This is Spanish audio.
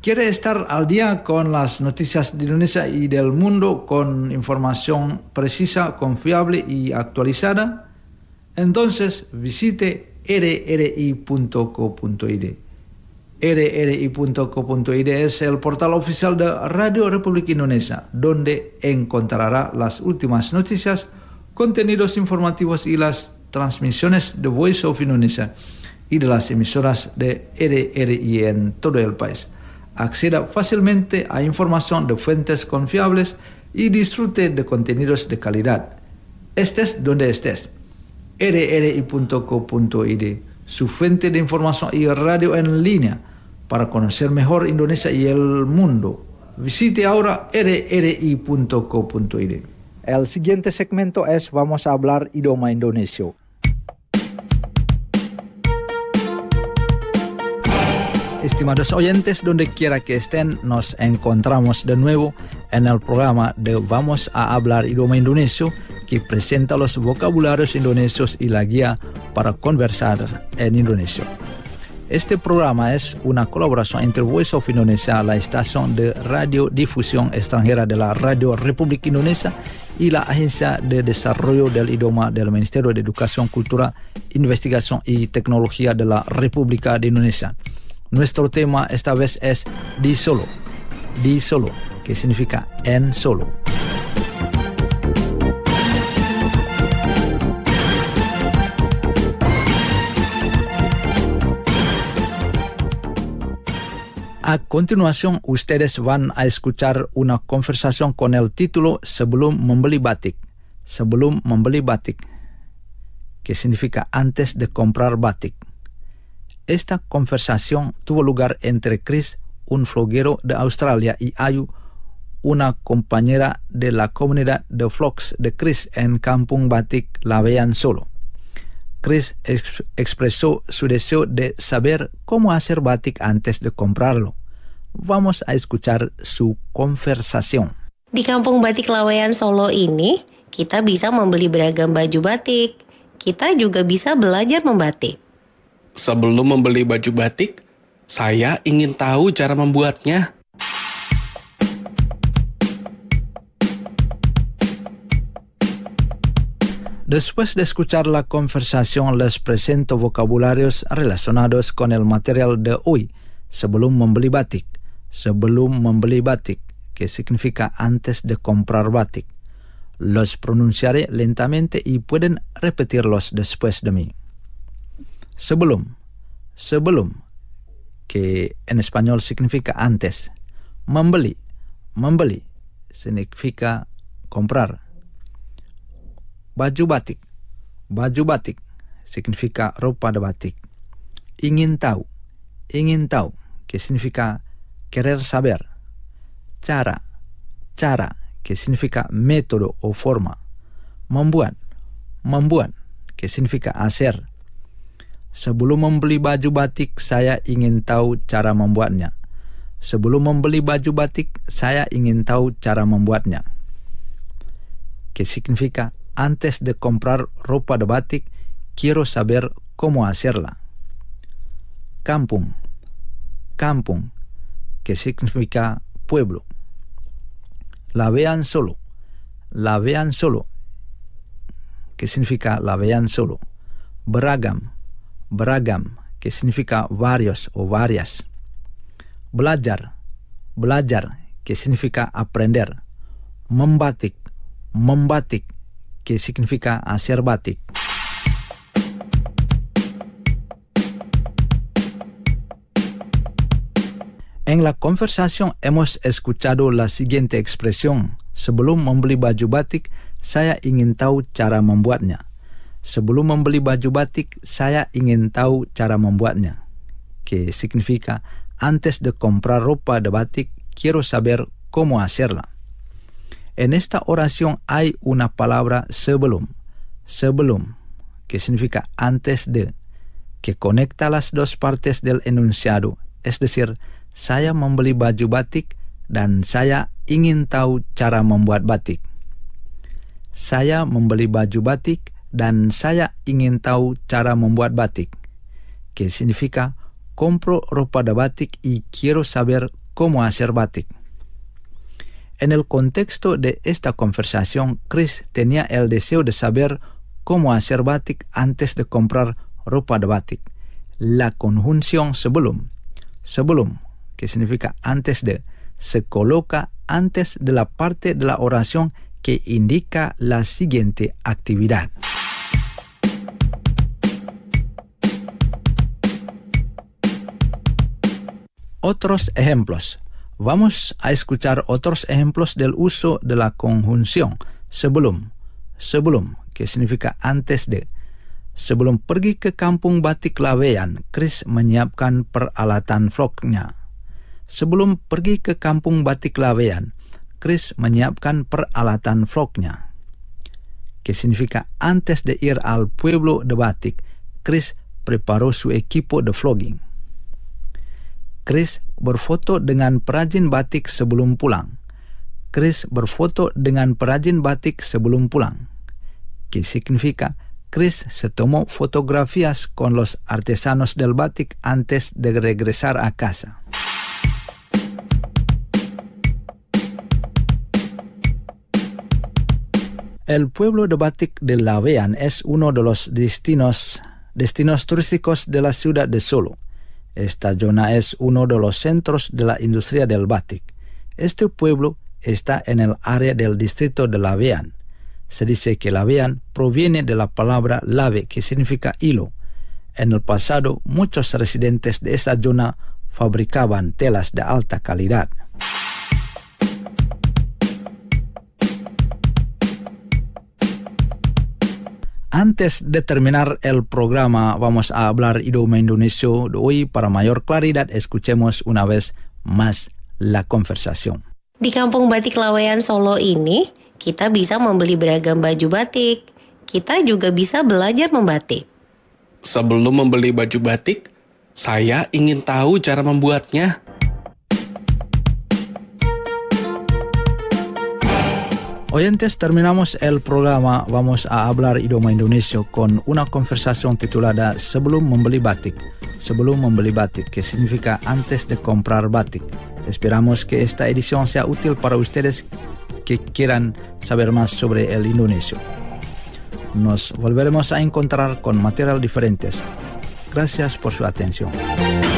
¿Quiere estar al día con las noticias de Indonesia y del mundo con información precisa, confiable y actualizada? Entonces visite rri.co.id. rri.co.id es el portal oficial de Radio Republik Indonesia, donde encontrará las últimas noticias, contenidos informativos y las transmisiones de Voice of Indonesia y de las emisoras de RRI en todo el país. Acceda fácilmente a información de fuentes confiables y disfrute de contenidos de calidad. Estés donde estés. rri.co.id, su fuente de información y radio en línea para conocer mejor Indonesia y el mundo. Visite ahora rri.co.id. El siguiente segmento es Vamos a hablar idioma Indonesia. Estimados oyentes, donde quiera que estén, nos encontramos de nuevo en el programa de Vamos a hablar idioma Indonesia, que presenta los vocabularios indonesios y la guía para conversar en Indonesia. Este programa es una colaboración entre Voice of Indonesia, la estación de radiodifusión extranjera de la Radio Republik Indonesia, y la Agencia de Desarrollo del Idioma del Ministerio de Educación, Cultura, Investigación y Tecnología de la República de Indonesia. Nuestro tema esta vez es di solo, que significa en solo. A continuación, ustedes van a escuchar una conversación con el título Sebelum membeli batik, que significa antes de comprar batik. Esta conversación tuvo lugar entre Chris, un vloguero de Australia, y Ayu, una compañera de la comunidad de vlogs de Chris en Kampung Batik Laweyan, Solo. Chris expresó su deseo de saber cómo hacer batik antes de comprarlo. Vamos a escuchar su conversación. Di Kampung Batik Laweyan Solo ini, kita bisa membeli beragam baju batik. Kita juga bisa belajar membatik. Sebelum membeli baju batik, saya ingin tahu cara membuatnya. Después de escuchar la conversación, les presento vocabularios relacionados con el material de hoy. Sebelum membeli batik, que significa antes de comprar batik. Los pronunciaré lentamente y pueden repetirlos después de mí. Sebelum, que en español significa antes. Membeli, significa comprar. Baju batik, significa ropa de batik. Ingin tahu, que significa querer saber. Cara, que significa método o forma. Membuat, que significa hacer. Sebelum membeli baju batik, saya ingin tahu cara membuatnya. Sebelum membeli baju batik, saya ingin tahu cara membuatnya. Que significa antes de comprar ropa de batik, quiero saber cómo hacerla. Kampung, que significa pueblo. Laweyan Solo, que significa Laweyan Solo. Beragam, que significa varios o varias. Belajar, que significa aprender. Membatik, que significa hacer batik. En la conversación hemos escuchado la siguiente expresión. Sebelum membeli baju batik, saya ingin tahu cara membuatnya. Sebelum membeli baju batik, saya ingin tahu cara membuatnya. Que significa antes de comprar ropa de batik, quiero saber cómo hacerla. En esta oración hay una palabra sebelum, que significa antes de, que conecta las dos partes del enunciado, es decir, saya membeli baju batik dan saya ingin tahu cara membuat batik. Saya membeli baju batik dan saya ingin tahu cara membuat batik, que significa compro ropa de batik y quiero saber cómo hacer batik. En el contexto de esta conversación, Chris tenía el deseo de saber cómo hacer batik antes de comprar ropa de batik. La conjunción sebelum, que significa antes de, se coloca antes de la parte de la oración que indica la siguiente actividad. Otros ejemplos. Vamos a escuchar otros ejemplos del uso de la conjunción sebelum, que significa antes de. Sebelum pergi ke kampung batik Laweyan, Chris menyiapkan peralatan vlognya. Sebelum pergi ke kampung batik Laweyan, Chris menyiapkan peralatan vlognya. Que significa antes de ir al pueblo de batik, Chris preparó su equipo de vlogging. Chris berfoto dengan perajin batik sebelum pulang. Chris berfoto dengan perajin batik sebelum pulang. Que significa Chris se tomó fotografías con los artesanos del batik antes de regresar a casa. El pueblo de batik de Laweyan es uno de los destinos turísticos de la ciudad de Solo. Esta zona es uno de los centros de la industria del batik. Este pueblo está en el área del distrito de Laweyan. Se dice que Laweyan proviene de la palabra lave, que significa hilo. En el pasado, muchos residentes de esta zona fabricaban telas de alta calidad. Antes de terminar el programa, vamos a hablar idioma Indonesia de hoy. Para mayor claridad, escuchemos una vez más la conversación. Di Kampung Batik Laweyan Solo ini, kita bisa membeli beragam baju batik. Kita juga bisa belajar membatik. Sebelum membeli baju batik, saya ingin tahu cara membuatnya. Oyentes, terminamos el programa. Vamos a hablar idioma Indonesia con una conversación titulada Sebelum membeli batik. Sebelum membeli batik, que significa antes de comprar batik. Esperamos que esta edición sea útil para ustedes que quieran saber más sobre el indonesio. Nos volveremos a encontrar con material diferentes. Gracias por su atención.